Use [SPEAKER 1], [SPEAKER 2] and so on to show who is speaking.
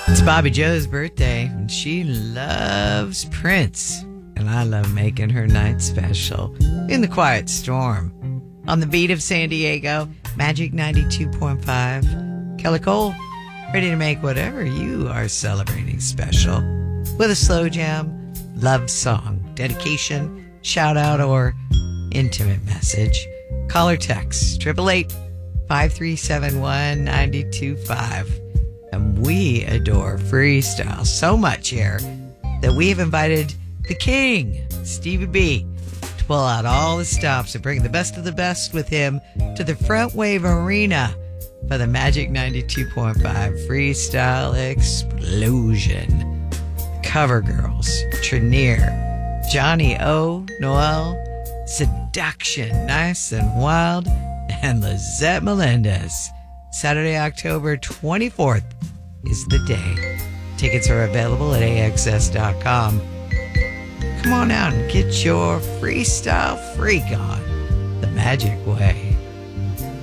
[SPEAKER 1] It's Bobby Joe's birthday, and she loves Prince. And I love making her night special in the quiet storm. On the beat of San Diego, Magic 92.5. Kelly Cole, ready to make whatever you are celebrating special with a slow jam, love song, dedication, shout out, or intimate message. Call or text 888-537-1925. And we adore freestyle so much here that we have invited the king, Stevie B, to pull out all the stops and bring the best of the best with him to the Front Wave Arena for the Magic 92.5 Freestyle Explosion. Cover Girls, Trenier, Johnny O, Noel, Seduction, Nice and Wild, and Lizette Melendez. Saturday, October 24th is the day. Tickets are available at AXS.com. Come on out and get your freestyle freak on the Magic Way.